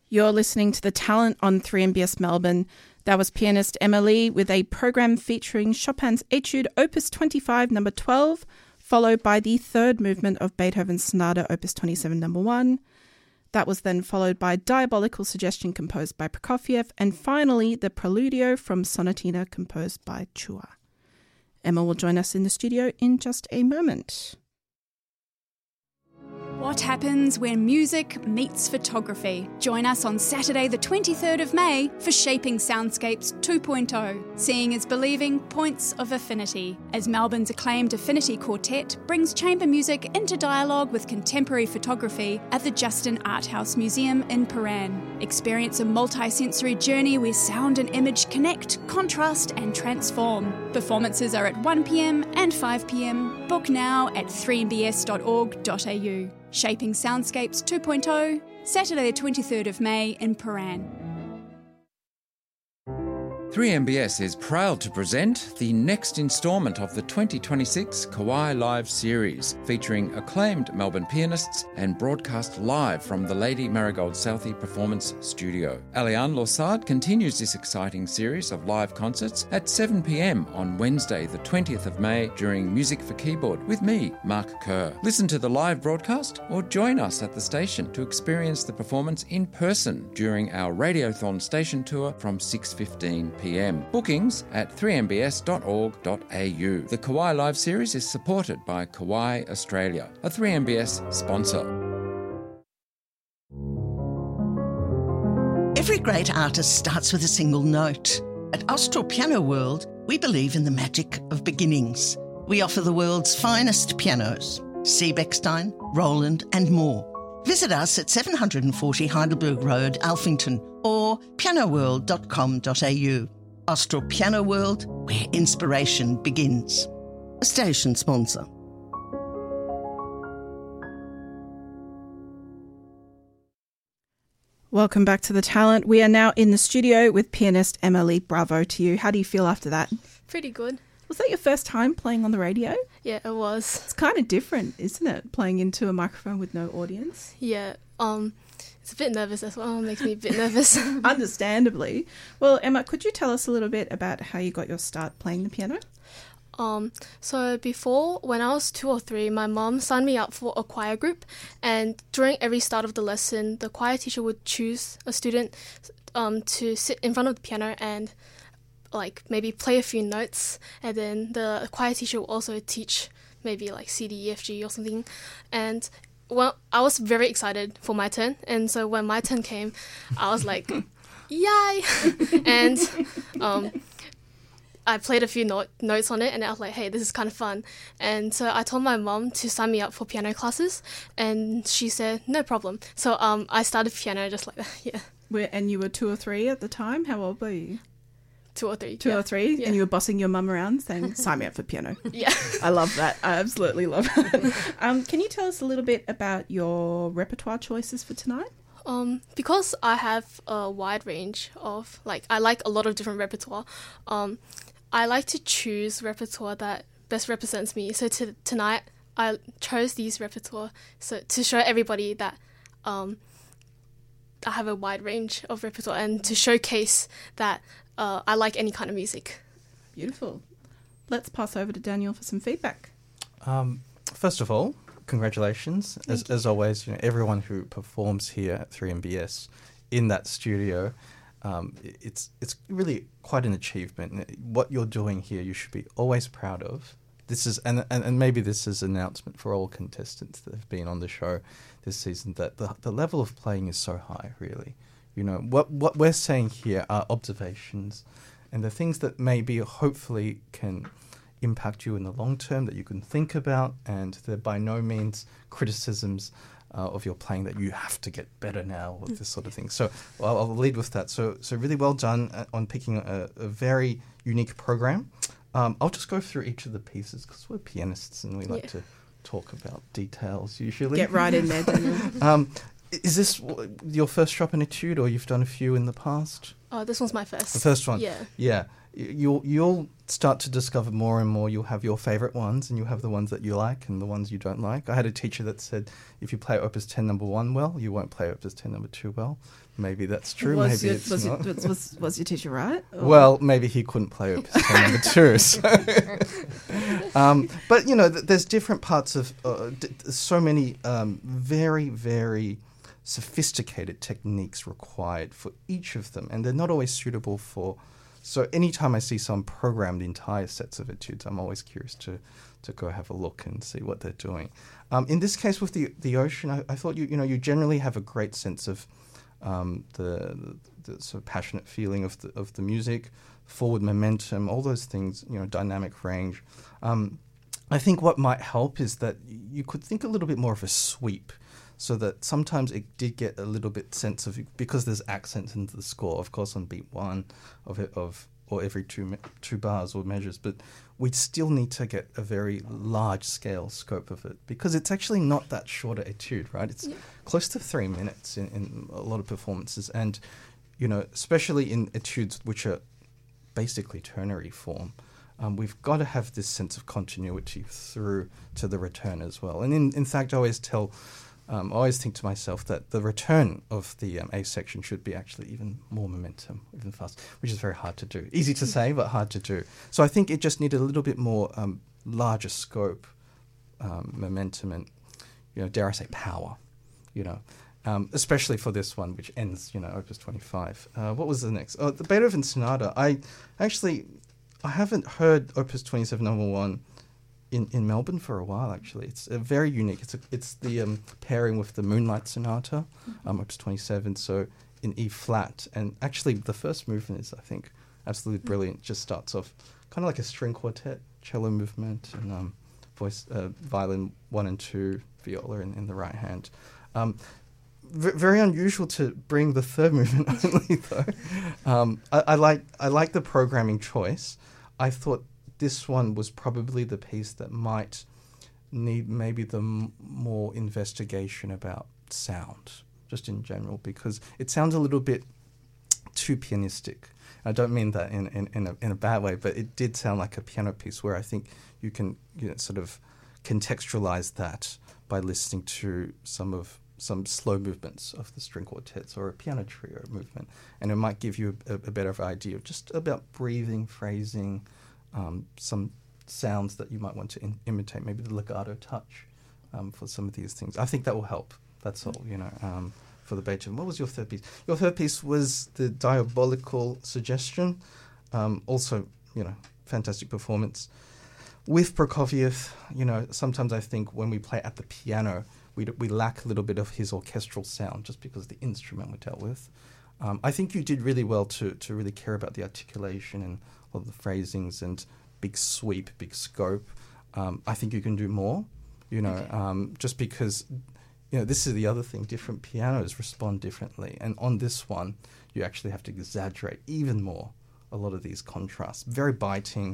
You're listening to The Talent on 3MBS Melbourne. That was pianist Emma Lee with a program featuring Chopin's Etude Opus 25 No. 12, followed by the third movement of Beethoven's Sonata Opus 27 No. 1. That was then followed by Diabolical Suggestion composed by Prokofiev, and finally the Preludio from Sonatina composed by Chua. Emma will join us in the studio in just a moment. What happens when music meets photography? Join us on Saturday the 23rd of May for Shaping Soundscapes 2.0, Seeing is Believing, Points of Affinity, as Melbourne's acclaimed Affinity Quartet brings chamber music into dialogue with contemporary photography at the Justin Art House Museum in Paran. Experience a multi-sensory journey where sound and image connect, contrast and transform. Performances are at 1pm and 5pm. Book now at 3mbs.org.au. Shaping Soundscapes 2.0, Saturday the 23rd of May in Paran. 3MBS is proud to present the next instalment of the 2026 Kawai Live series, featuring acclaimed Melbourne pianists and broadcast live from the Lady Marigold Southey Performance Studio. Aliane Lorsard continues this exciting series of live concerts at 7pm on Wednesday the 20th of May during Music for Keyboard with me, Mark Kerr. Listen to the live broadcast or join us at the station to experience the performance in person during our Radiothon station tour from 6:15pm. Bookings at 3mbs.org.au. The Kawai Live series is supported by Kawai Australia, a 3MBS sponsor. Every great artist starts with a single note. At Austral Piano World, we believe in the magic of beginnings. We offer the world's finest pianos, Seebechstein, Roland and more. Visit us at 740 Heidelberg Road, Alphington, or pianoworld.com.au. Austral Piano World, where inspiration begins. A station sponsor. Welcome back to The Talent. We are now in the studio with pianist Emma Lee. Bravo to you. How do you feel after that? Pretty good. Was that your first time playing on the radio? Yeah, it was. It's kind of different, isn't it? Playing into a microphone with no audience. Yeah, it's a bit nervous as well. It makes me a bit nervous. Understandably. Well, Emma, could you tell us a little bit about how you got your start playing the piano? So before, when I was 2 or 3, my mom signed me up for a choir group, and during every start of the lesson, the choir teacher would choose a student to sit in front of the piano and like maybe play a few notes, and then the choir teacher will also teach maybe like C, D, E, F, G or something. And well, I was very excited for my turn, and so when my turn came, I was like, yay! And I played a few notes on it, and I was like, hey, this is kind of fun. And so I told my mom to sign me up for piano classes, and she said, no problem. So I started piano just like that, yeah. And you were 2 or 3 at the time? How old were you? 2 or 3. 2 or 3? Yeah. And you were bossing your mum around saying, sign me up for piano. Yeah. I love that. I absolutely love it. Can you tell us a little bit about your repertoire choices for tonight? Because I have a wide range of, I like a lot of different repertoire, I like to choose repertoire that best represents me. So tonight, I chose these repertoire to show everybody that I have a wide range of repertoire, and to showcase that I like any kind of music. Beautiful. Let's pass over to Daniel for some feedback. First of all, congratulations. As always, everyone who performs here at 3MBS in that studio, it's really quite an achievement. What you're doing here, you should be always proud of. This is and maybe this is an announcement for all contestants that have been on the show this season, that the level of playing is so high, really. What we're saying here are observations, and the things that maybe hopefully can impact you in the long term that you can think about, and they're by no means criticisms of your playing that you have to get better now with this sort of thing. So I'll lead with that. So really well done on picking a very unique program. I'll just go through each of the pieces because we're pianists and we like to talk about details usually. Get right in there, Daniel. Is this your first Chopin etude, or you've done a few in the past? Oh, this one's my first. The first one? Yeah. Yeah. you'll start to discover more and more. You'll have your favorite ones, and you'll have the ones that you like and the ones you don't like. I had a teacher that said, if you play Opus 10 number 1 well, you won't play Opus 10 number 2 well. Maybe that's true. Was your teacher right? Or? Well, maybe he couldn't play Opus 10 number 2. So. But, you know, there's different parts of so many very, very sophisticated techniques required for each of them, and they're not always suitable for... So anytime I see some programmed entire sets of etudes, I'm always curious to go have a look and see what they're doing. In this case with the ocean, I thought you generally have a great sense of the sort of passionate feeling of the music, forward momentum, all those things, dynamic range. I think what might help is that you could think a little bit more of a sweep, so that sometimes it did get a little bit sense of, because there's accents into the score, of course, on beat 1 or every two bars or measures, but we still need to get a very large scale scope of it, because it's actually not that short a etude, right? It's close to 3 minutes in a lot of performances, and especially in etudes which are basically ternary form. We've got to have this sense of continuity through to the return as well. And in fact, I always think to myself that the return of the A section should be actually even more momentum, even faster, which is very hard to do. Easy to say, but hard to do. So I think it just needed a little bit more larger scope, momentum, and, dare I say, power, especially for this one, which ends, Opus 25. What was the next? Oh, the Beethoven Sonata. I haven't heard Opus 27 number 1 in Melbourne for a while, actually. It's very unique. It's the pairing with the Moonlight Sonata, Opus 27, so in E flat. And actually, the first movement is, I think, absolutely brilliant. Just starts off kind of like a string quartet, cello movement, and violin 1 and 2, viola in the right hand. Very unusual to bring the third movement only, though. I like the programming choice. I thought this one was probably the piece that might need maybe the more investigation about sound, just in general, because it sounds a little bit too pianistic. I don't mean that in a bad way, but it did sound like a piano piece where I think you can sort of contextualize that by listening to some slow movements of the string quartets or a piano trio movement, and it might give you a better idea of just about breathing, phrasing, some sounds that you might want to imitate, maybe the legato touch for some of these things. I think that will help. That's all, for the Beethoven. What was your third piece? Your third piece was the Diabolical Suggestion. Also, fantastic performance. With Prokofiev, sometimes I think when we play at the piano, we lack a little bit of his orchestral sound just because the instrument we dealt with. I think you did really well to really care about the articulation and all the phrasings and big sweep, big scope. I think you can do more, just because, this is the other thing. Different pianos respond differently. And on this one, you actually have to exaggerate even more a lot of these contrasts. Very biting.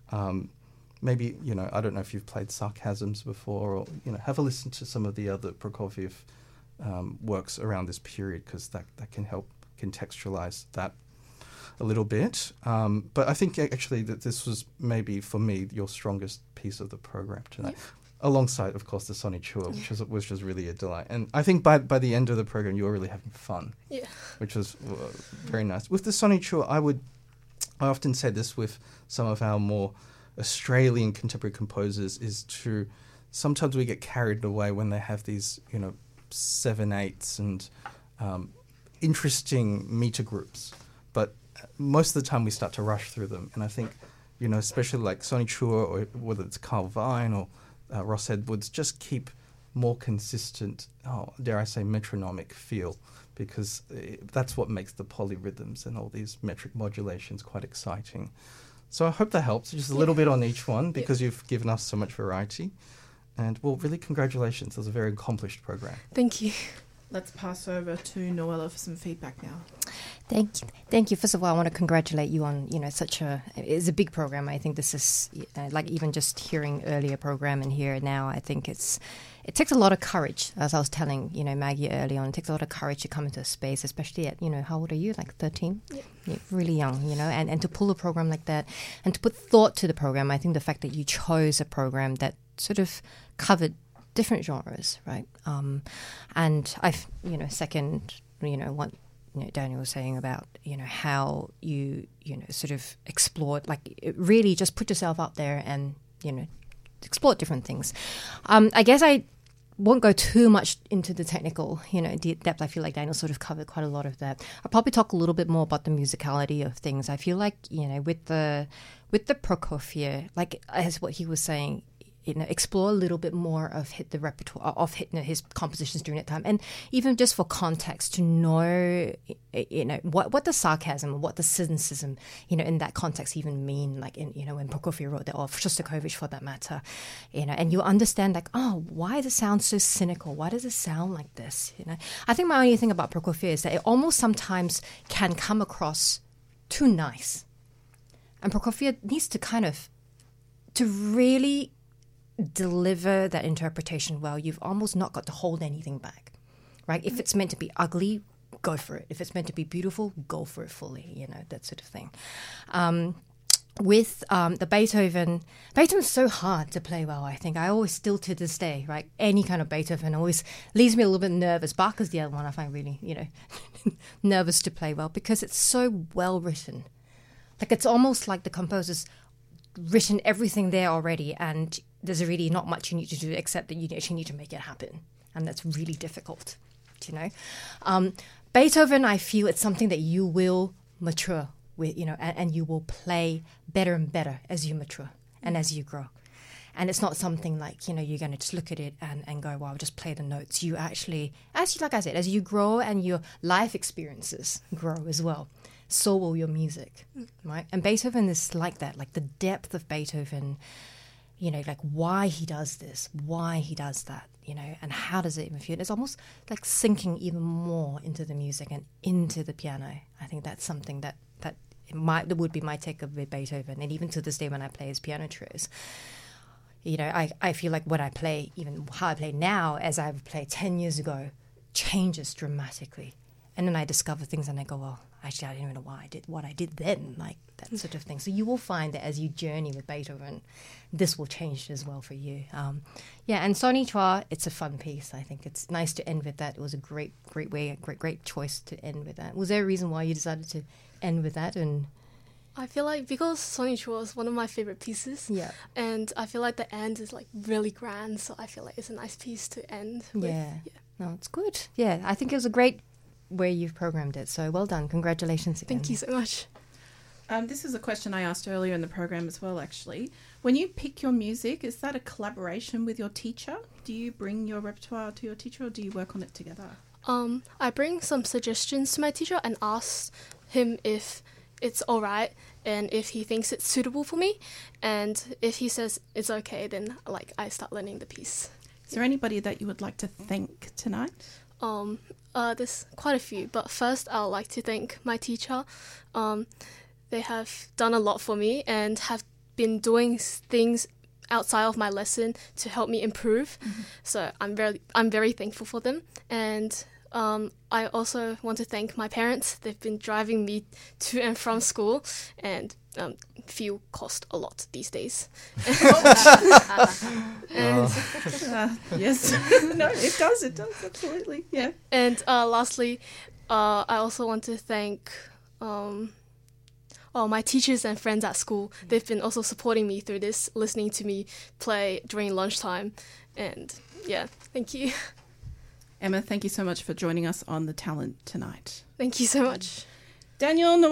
Maybe, I don't know if you've played sarcasms before or, have a listen to some of the other Prokofiev works around this period, because that can help contextualize that a little bit. But I think actually that this was maybe, for me, your strongest piece of the program tonight. Yeah. Alongside, of course, the Sonny Chua, which was really a delight. And I think by the end of the program, you were really having fun, which was very nice. With the Sonny Chua, I often say this with some of our more Australian contemporary composers, is to sometimes we get carried away when they have these 7/8 and interesting meter groups, but most of the time we start to rush through them. And I think especially like Sonny Chua, or whether it's Carl Vine or Ross Edwards, just keep more consistent, dare I say, metronomic feel, because that's what makes the polyrhythms and all these metric modulations quite exciting. So I hope that helps, just a little bit on each one, because you've given us so much variety. And, well, really congratulations. It was a very accomplished program. Thank you. Let's pass over to Noella for some feedback now. Thank you. First of all, I want to congratulate you on, it's a big program. I think this is, like even just hearing earlier program and here now, I think it takes a lot of courage. As I was telling, Maggie early on, it takes a lot of courage to come into a space, especially at, how old are you? Like 13? Yeah. You're really young, and to pull a program like that and to put thought to the program. I think the fact that you chose a program that sort of covered different genres, right? And I've, second, what Daniel was saying about, how you, sort of explored, like really just put yourself out there and, explore different things. I guess I won't go too much into the technical, depth. I feel like Daniel sort of covered quite a lot of that. I'll probably talk a little bit more about the musicality of things. I feel like, with the Prokofiev, like as what he was saying, explore a little bit more of the repertoire of his compositions during that time, and even just for context to know, what the sarcasm, what the cynicism, in that context even mean. Like when Prokofiev wrote that, or Shostakovich for that matter, and you understand like, oh, why does it sound so cynical? Why does it sound like this? I think my only thing about Prokofiev is that it almost sometimes can come across too nice, and Prokofiev needs to really deliver that interpretation well. You've almost not got to hold anything back, right? If it's meant to be ugly, go for it. If it's meant to be beautiful, go for it fully, that sort of thing. With the Beethoven's so hard to play well, I think. I always still to this day, right? Any kind of Beethoven always leaves me a little bit nervous. Bach is the other one I find really, nervous to play well because it's so well written. Like it's almost like the composer's written everything there already, and there's really not much you need to do except that you actually need to make it happen, and that's really difficult, Beethoven, I feel it's something that you will mature with, and you will play better and better as you mature and as you grow. And it's not something like, you're going to just look at it and go, well, I'll just play the notes. You actually, like I said, as you grow and your life experiences grow as well, so will your music, right? And Beethoven is like that, like the depth of Beethoven, like why he does this, why he does that, and how does it even feel? It's almost like sinking even more into the music and into the piano. I think that's something that would be my take of Beethoven. And even to this day when I play his piano trios, I feel like what I play, even how I play now as I've played 10 years ago, changes dramatically. And then I discover things and I go, well, actually, I didn't even know why I did what I did then, like that sort of thing. So you will find that as you journey with Beethoven, this will change as well for you. And Sonny Chua, it's a fun piece. I think it's nice to end with that. It was a great choice to end with that. Was there a reason why you decided to end with that? And I feel like because Sonny Chua is one of my favorite pieces, and I feel like the end is like really grand, so I feel like it's a nice piece to end with. No, it's good. Yeah, I think it was a great way you've programmed it. So well done. Congratulations again. Thank you so much. This is a question I asked earlier in the program as well, actually. When you pick your music, is that a collaboration with your teacher? Do you bring your repertoire to your teacher or do you work on it together? I bring some suggestions to my teacher and ask him if it's all right and if he thinks it's suitable for me. And if he says it's okay, then I start learning the piece. Is there anybody that you would like to thank tonight? There's quite a few, but first I'd like to thank my teacher. They have done a lot for me and have been doing things outside of my lesson to help me improve. Mm-hmm. So I'm very thankful for them. And I also want to thank my parents. They've been driving me to and from school, and fuel cost a lot these days. Yes. No, it does, absolutely. Yeah. And lastly, I also want to thank my teachers and friends at school. They've been also supporting me through this, listening to me play during lunchtime. And thank you. Emma, thank you so much for joining us on The Talent tonight. Thank you so much. Daniel,